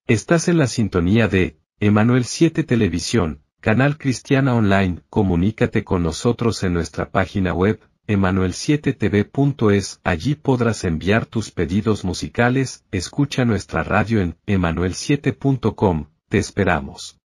Estás en la sintonía de Emanuel 7 Televisión, canal cristiana online. Comunícate con nosotros en nuestra página web, emanuel7tv.es. Allí podrás enviar tus pedidos musicales. Escucha nuestra radio en emanuel7.com. Te esperamos.